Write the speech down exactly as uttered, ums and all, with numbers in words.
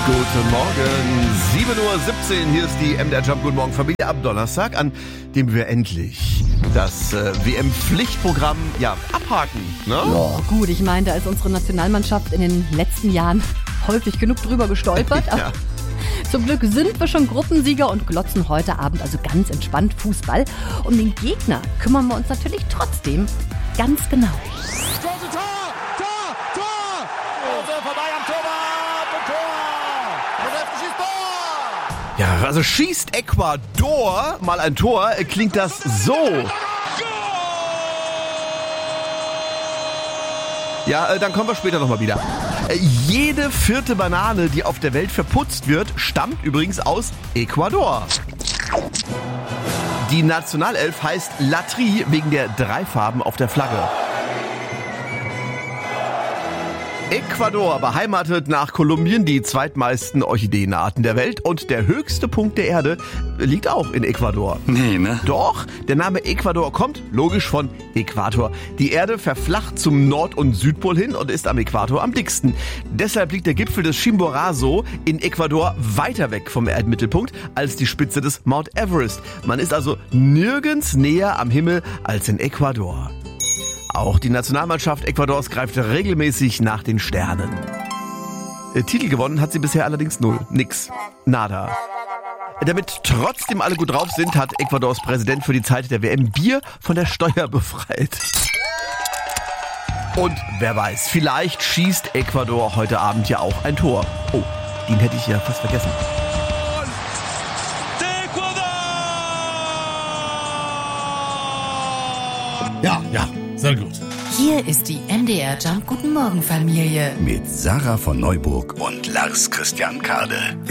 Guten Morgen, sieben Uhr siebzehn, hier ist die M D R Jump. Guten Morgen, Familie, am Donnerstag, an dem wir endlich das äh, W M-Pflichtprogramm ja, abhaken. Ne? Ja, gut, ich meine, da ist unsere Nationalmannschaft in den letzten Jahren häufig genug drüber gestolpert. Ja. Zum Glück sind wir schon Gruppensieger und glotzen heute Abend also ganz entspannt Fußball. Um den Gegner kümmern wir uns natürlich trotzdem ganz genau. Tor, Tor, Tor, Tor! Und so vorbei am Torwart und Tor! Und F schießt Tor! Ja, also schießt Ecuador mal ein Tor, äh, klingt das so. Ja, äh, dann kommen wir später nochmal wieder. Äh, jede vierte Banane, die auf der Welt verputzt wird, stammt übrigens aus Ecuador. Die Nationalelf heißt Latri wegen der drei Farben auf der Flagge. Ecuador beheimatet nach Kolumbien die zweitmeisten Orchideenarten der Welt und der höchste Punkt der Erde liegt auch in Ecuador. Nee, ne? Doch, der Name Ecuador kommt logisch von Äquator. Die Erde verflacht zum Nord- und Südpol hin und ist am Äquator am dicksten. Deshalb liegt der Gipfel des Chimborazo in Ecuador weiter weg vom Erdmittelpunkt als die Spitze des Mount Everest. Man ist also nirgends näher am Himmel als in Ecuador. Auch die Nationalmannschaft Ecuadors greift regelmäßig nach den Sternen. Äh, Titel gewonnen hat sie bisher allerdings null. Nix. Nada. Damit trotzdem alle gut drauf sind, hat Ecuadors Präsident für die Zeit der W M Bier von der Steuer befreit. Und wer weiß, vielleicht schießt Ecuador heute Abend ja auch ein Tor. Oh, den hätte ich ja fast vergessen. Ja, ja, sehr gut. Hier ist die M D R Jump Guten Morgen Familie. Mit Sarah von Neuburg und Lars Christian Kade.